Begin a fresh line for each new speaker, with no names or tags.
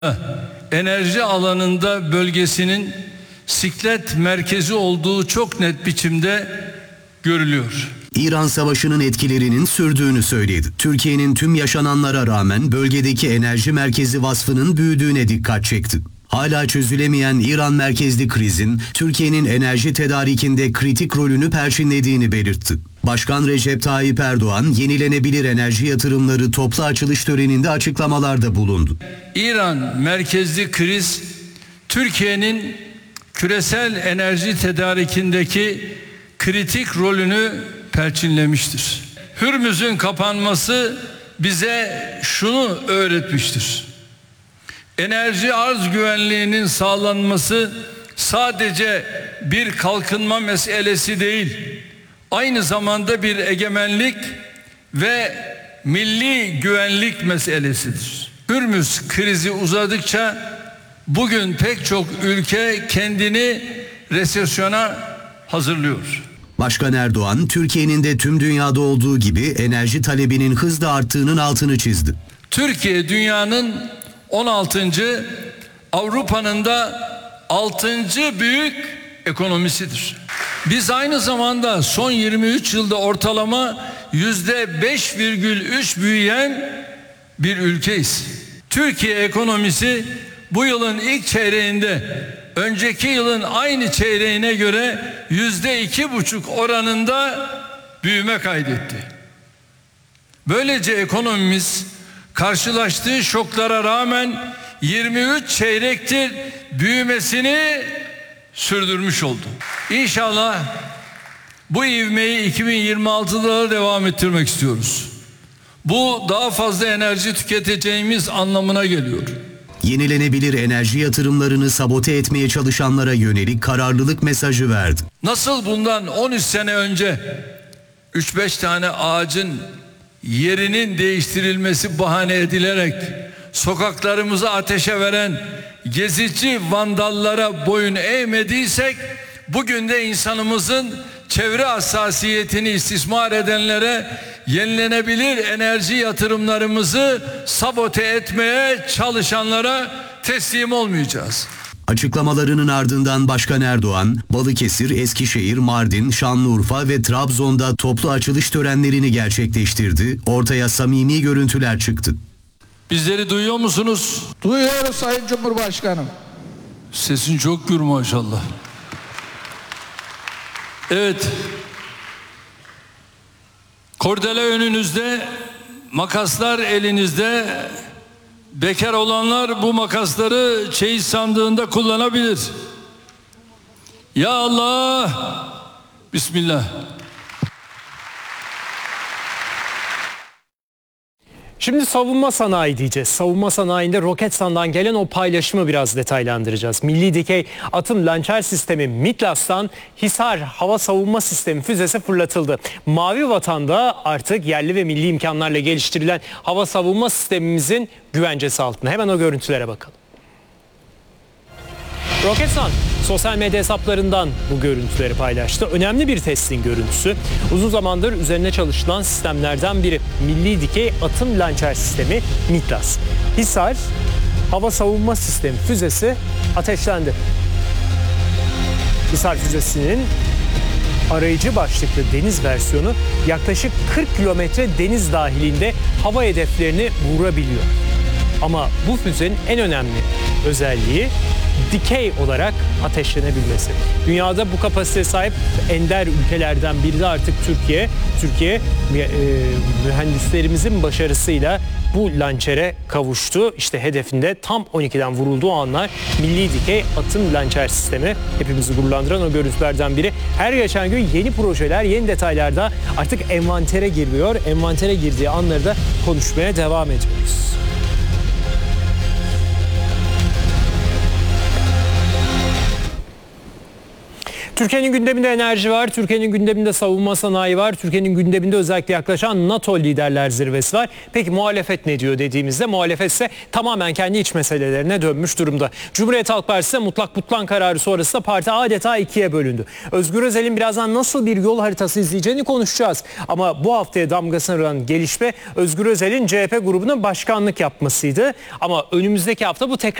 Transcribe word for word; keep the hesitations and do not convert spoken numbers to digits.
enerji alanında bölgesinin siklet merkezi olduğu çok net biçimde görülüyor.
İran Savaşı'nın etkilerinin sürdüğünü söyledi. Türkiye'nin tüm yaşananlara rağmen bölgedeki enerji merkezi vasfının büyüdüğüne dikkat çekti. Hala çözülemeyen İran merkezli krizin Türkiye'nin enerji tedarikinde kritik rolünü perçinlediğini belirtti. Başkan Recep Tayyip Erdoğan, yenilenebilir enerji yatırımları toplu açılış töreninde açıklamalarda bulundu.
İran merkezli kriz, Türkiye'nin küresel enerji tedarikindeki kritik rolünü perçinlemiştir. Hürmüz'ün kapanması bize şunu öğretmiştir: enerji arz güvenliğinin sağlanması sadece bir kalkınma meselesi değil, aynı zamanda bir egemenlik ve milli güvenlik meselesidir. Hürmüz krizi uzadıkça bugün pek çok ülke kendini resesyona hazırlıyor.
Başkan Erdoğan, Türkiye'nin de tüm dünyada olduğu gibi enerji talebinin hızla arttığının altını çizdi.
Türkiye dünyanın on altıncı, Avrupa'nın da altıncı büyük ekonomisidir. Biz aynı zamanda son yirmi üç yılda ortalama yüzde beş virgül üç büyüyen bir ülkeyiz. Türkiye ekonomisi bu yılın ilk çeyreğinde önceki yılın aynı çeyreğine göre yüzde iki buçuk oranında büyüme kaydetti. Böylece ekonomimiz karşılaştığı şoklara rağmen yirmi üç çeyrektir büyümesini sürdürmüş oldu. İnşallah bu ivmeyi iki bin yirmi altıda da devam ettirmek istiyoruz. Bu daha fazla enerji tüketeceğimiz anlamına geliyor.
Yenilenebilir enerji yatırımlarını sabote etmeye çalışanlara yönelik kararlılık mesajı verdi.
Nasıl bundan on üç sene önce üç beş tane ağacın yerinin değiştirilmesi bahane edilerek sokaklarımızı ateşe veren gezici vandallara boyun eğmediysek, bugün de insanımızın çevre hassasiyetini istismar edenlere yenilenebilir enerji yatırımlarımızı sabote etmeye çalışanlara teslim olmayacağız.
Açıklamalarının ardından Başkan Erdoğan, Balıkesir, Eskişehir, Mardin, Şanlıurfa ve Trabzon'da toplu açılış törenlerini gerçekleştirdi. Ortaya samimi görüntüler çıktı.
Bizleri duyuyor musunuz?
Duyuyoruz Sayın Cumhurbaşkanım.
Sesin çok gür maşallah. Evet. Kordele önünüzde, makaslar elinizde. Bekar olanlar bu makasları çeyiz sandığında kullanabilir. Ya Allah, Bismillah.
Şimdi savunma sanayi diyeceğiz. Savunma sanayinde Roketsan'dan gelen o paylaşımı biraz detaylandıracağız. Milli Dikey Atım Lançer Sistemi MİTLAS'tan Hisar Hava Savunma Sistemi füzesi fırlatıldı. Mavi Vatan'da artık yerli ve milli imkanlarla geliştirilen hava savunma sistemimizin güvencesi altında. Hemen o görüntülere bakalım. Roketsan sosyal medya hesaplarından bu görüntüleri paylaştı. Önemli bir testin görüntüsü. Uzun zamandır üzerine çalışılan sistemlerden biri. Milli Dikey Atım Lançer Sistemi MİTLAS. Hisar Hava Savunma Sistemi füzesi ateşlendi. Hisar füzesinin arayıcı başlıklı deniz versiyonu yaklaşık kırk kilometre deniz dahilinde hava hedeflerini vurabiliyor. Ama bu füzenin en önemli özelliği dikey olarak ateşlenebilmesi. Dünyada bu kapasiteye sahip ender ülkelerden biri de artık Türkiye. Türkiye e, mühendislerimizin başarısıyla bu lançere kavuştu. İşte hedefinde tam on ikiden vurulduğu anlar Milli Dikey Atım Lançer Sistemi hepimizi gururlandıran o görüntülerden biri. Her geçen gün yeni projeler, yeni detaylar da artık envantere giriyor. Envantere girdiği anları da konuşmaya devam ediyoruz. Türkiye'nin gündeminde enerji var, Türkiye'nin gündeminde savunma sanayi var, Türkiye'nin gündeminde özellikle yaklaşan NATO liderler zirvesi var. Peki muhalefet ne diyor dediğimizde muhalefet ise tamamen kendi iç meselelerine dönmüş durumda. Cumhuriyet Halk Partisi mutlak butlan kararı sonrasında parti adeta ikiye bölündü. Özgür Özel'in birazdan nasıl bir yol haritası izleyeceğini konuşacağız. Ama bu haftaya damgasını vuran gelişme Özgür Özel'in C H P grubuna başkanlık yapmasıydı. Ama önümüzdeki hafta bu tekrar